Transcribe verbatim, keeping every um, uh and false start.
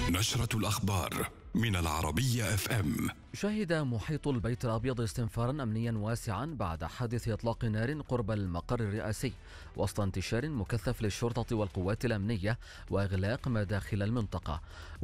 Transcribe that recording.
نشرة الأخبار من العربية اف ام. شهد محيط البيت الأبيض استنفارا أمنيا واسعا بعد حادث إطلاق نار قرب المقر الرئاسي، وسط انتشار مكثف للشرطة والقوات الأمنية وإغلاق مداخل المنطقة.